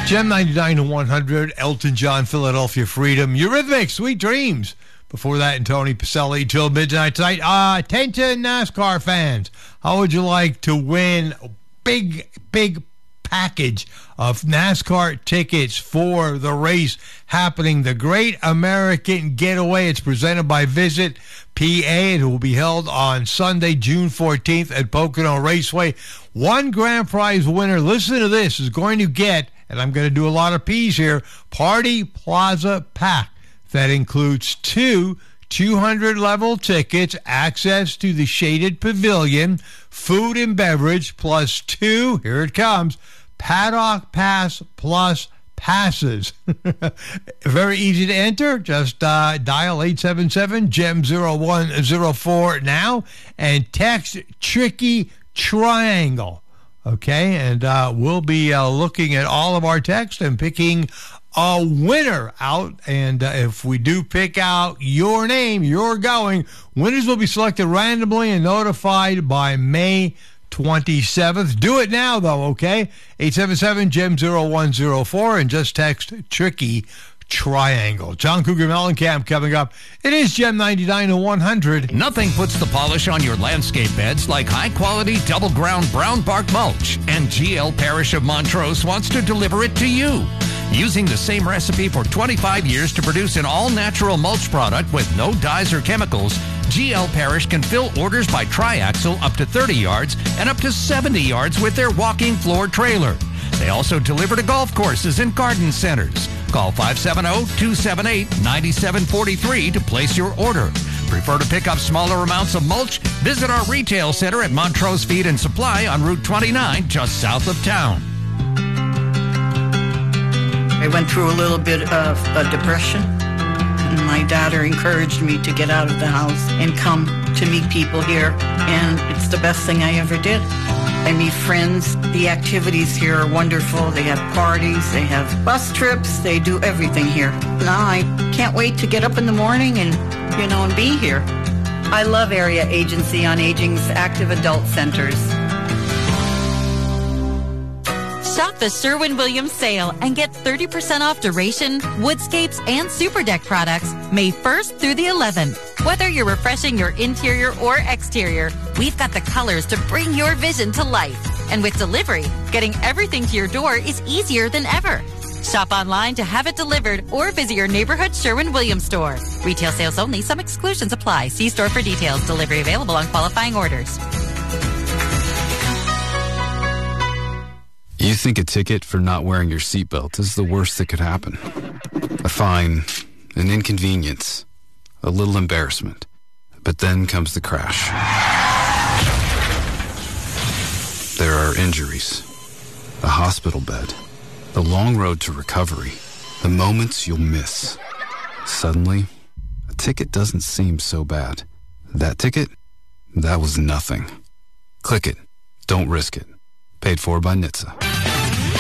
Gem 99 to 100, Elton John, Philadelphia Freedom, Eurythmics, Sweet Dreams. Before that, and Tony Pacelli till midnight tonight. Attention, NASCAR fans. How would you like to win a big package of NASCAR tickets for the race happening, the Great American Getaway? It's presented by Visit PA. It will be held on Sunday, June 14th at Pocono Raceway. One grand prize winner, listen to this, is going to get, and I'm going to do a lot of P's here, Party Plaza Pack. That includes 2 200-level tickets, access to the shaded pavilion, food and beverage, plus 2, here it comes, Paddock Pass plus passes. Very easy to enter. Just dial 877-GEM-0104 now and text Tricky Triangle. Okay, and we'll be looking at all of our texts and picking a winner out. And if we do pick out your name, you're going. Winners will be selected randomly and notified by May 27th. Do it now, though, okay? 877-GEM-0104 and just text Tricky Triangle. John Cougar Mellencamp coming up. It is Gem 99 to 100. Nothing puts the polish on your landscape beds like high-quality double-ground brown bark mulch, and GL Parish of Montrose wants to deliver it to you. Using the same recipe for 25 years to produce an all-natural mulch product with no dyes or chemicals, GL Parish can fill orders by triaxle up to 30 yards and up to 70 yards with their walking floor trailer. They also deliver to golf courses and garden centers. Call 570-278-9743 to place your order. Prefer to pick up smaller amounts of mulch? Visit our retail center at Montrose Feed and Supply on Route 29, just south of town. I went through a little bit of a depression. My daughter encouraged me to get out of the house and come to meet people here, and it's the best thing I ever did. I meet friends. The activities here are wonderful. They have parties, they have bus trips, they do everything here. Now I can't wait to get up in the morning and be here. I love Area Agency on Aging's active adult centers. Shop the Sherwin-Williams sale and get 30% off Duration, Woodscapes, and Super Deck products May 1st through the 11th. Whether you're refreshing your interior or exterior, we've got the colors to bring your vision to life. And with delivery, getting everything to your door is easier than ever. Shop online to have it delivered or visit your neighborhood Sherwin-Williams store. Retail sales only. Some exclusions apply. See store for details. Delivery available on qualifying orders. You think a ticket for not wearing your seatbelt is the worst that could happen. A fine, an inconvenience, a little embarrassment. But then comes the crash. There are injuries, a hospital bed, the long road to recovery, the moments you'll miss. Suddenly, a ticket doesn't seem so bad. That ticket? That was nothing. Click it. Don't risk it. Paid for by NHTSA.